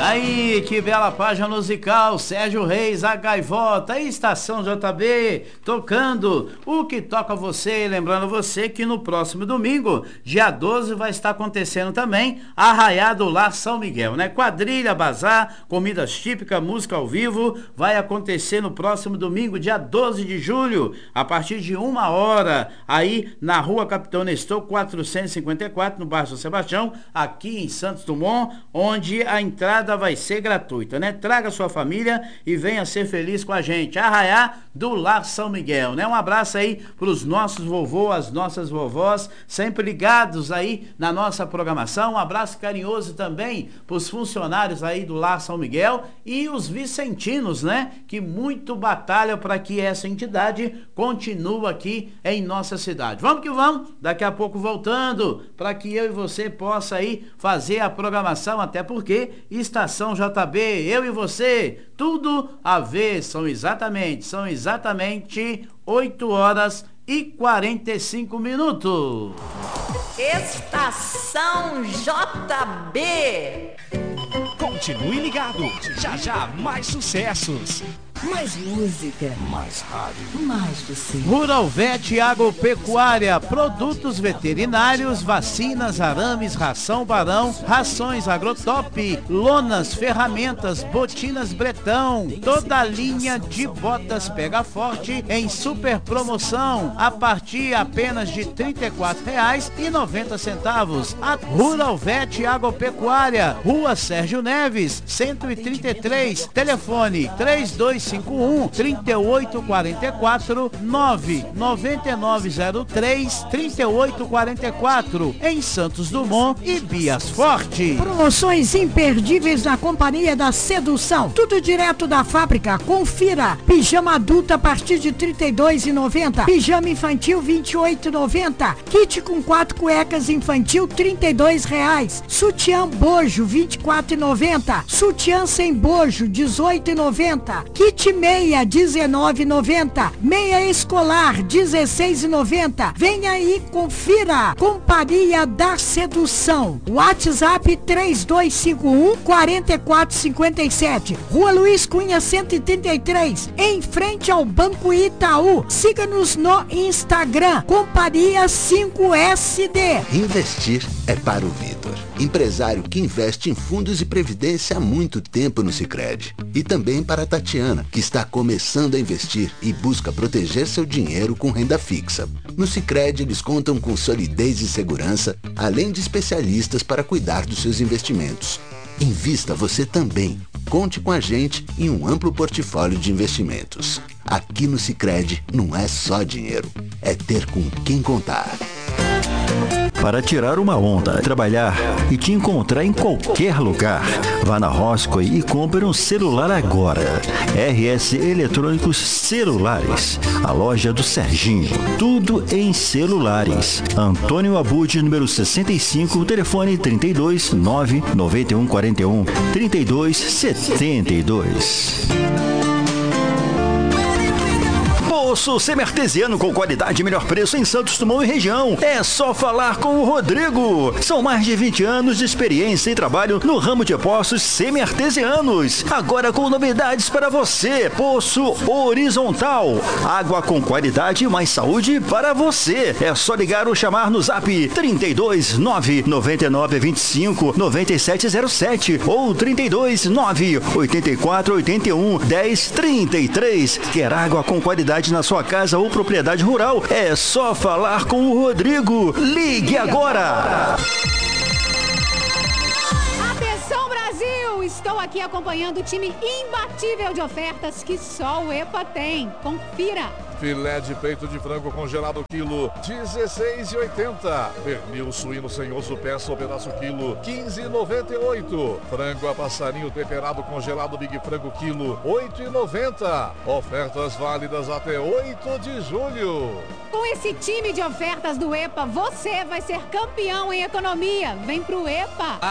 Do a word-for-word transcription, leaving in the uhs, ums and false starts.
Aí, que bela página musical, Sérgio Reis, a Gaivota, Estação J B, tocando o que toca você, lembrando você que no próximo domingo, dia doze, vai estar acontecendo também Arraiá do Lar São Miguel, né? Quadrilha, bazar, comidas típicas, música ao vivo, vai acontecer no próximo domingo, dia doze de julho, a partir de uma hora, aí na rua Capitão Nestor, quatrocentos e cinquenta e quatro, no bairro São Sebastião, aqui em Santos Dumont, onde a entrada vai ser gratuita, né? Traga sua família e venha ser feliz com a gente. Arraiá do Lar São Miguel, né? Um abraço aí pros nossos vovôs, as nossas vovós, sempre ligados aí na nossa programação. Um abraço carinhoso também pros funcionários aí do Lar São Miguel e os vicentinos, né? Que muito batalham para que essa entidade continue aqui em nossa cidade. Vamos que vamos, daqui a pouco voltando, para que eu e você possa aí fazer a programação, até porque Estação J B, eu e você, tudo a ver, são exatamente, são exatamente oito horas e quarenta e cinco minutos. Estação J B. Continue ligado, já já mais sucessos. Mais música, mais rádio, mais você. Rural Vet Agropecuária, produtos veterinários, vacinas, arames, ração Barão, rações Agrotop, lonas, ferramentas, botinas Bretão, toda a linha de botas Pega Forte em super promoção, a partir apenas de trinta e quatro reais e noventa centavos. A Rural Vet Agropecuária, Rua Sérgio Neves, cento e trinta e três, telefone três dois cinco um, três oito quatro quatro, nove nove nove zero três, três oito quatro quatro, em Santos Dumont e Bias Forte. Promoções imperdíveis na Companhia da Sedução, tudo direto da fábrica. Confira: pijama adulto a partir de trinta e dois reais e noventa centavos, pijama infantil vinte e oito reais e noventa centavos, kit com quatro cuecas infantil trinta e dois reais, sutiã bojo vinte e quatro reais e noventa centavos, sutiã sem bojo dezoito reais e noventa centavos, kit meia dezenove reais e noventa centavos, meia escolar dezesseis reais e noventa centavos. Venha aí, confira. Companhia da Sedução. WhatsApp três dois cinco um, quatro quatro cinco sete, Rua Luiz Cunha cento e trinta e três, em frente ao Banco Itaú. Siga-nos no Instagram, Companhia cinco S D. Investir é para o Vitor, empresário que investe em fundos e previdência há muito tempo no Sicredi. E também para a Tatiana, que está começando a investir e busca proteger seu dinheiro com renda fixa. No Sicredi eles contam com solidez e segurança, além de especialistas para cuidar dos seus investimentos. Invista você também. Conte com a gente em um amplo portfólio de investimentos. Aqui no Sicredi não é só dinheiro, é ter com quem contar. Para tirar uma onda, trabalhar e te encontrar em qualquer lugar. Vá na Roscoe e compre um celular agora. R S Eletrônicos Celulares, a loja do Serginho. Tudo em celulares. Antônio Abud, número sessenta e cinco, telefone trinta e dois, nove nove um quatro um, trinta e dois setenta e dois. Poço Semi-Artesiano com qualidade e melhor preço em Santos Dumont e região. É só falar com o Rodrigo. São mais de vinte anos de experiência e trabalho no ramo de poços semi-artesianos. Agora com novidades para você. Poço horizontal. Água com qualidade e mais saúde para você. É só ligar ou chamar no zap trinta e dois, nove nove nove, vinte e cinco, noventa e sete zero sete ou trinta e dois, nove oitenta e quatro, oitenta e um, dez, trinta e três. Quer água com qualidade na sua casa ou propriedade rural? É só falar com o Rodrigo. Ligue agora! Atenção, Brasil! Estou aqui acompanhando o time imbatível de ofertas que só o EPA tem. Confira! Filé de peito de frango congelado quilo dezesseis reais e oitenta. Pernil suíno sem osso peça ou pedaço quilo quinze reais e noventa e oito. Frango a passarinho temperado congelado Big Frango quilo oito reais e noventa. Ofertas válidas até oito de julho. Com esse time de ofertas do EPA, você vai ser campeão em economia. Vem pro EPA!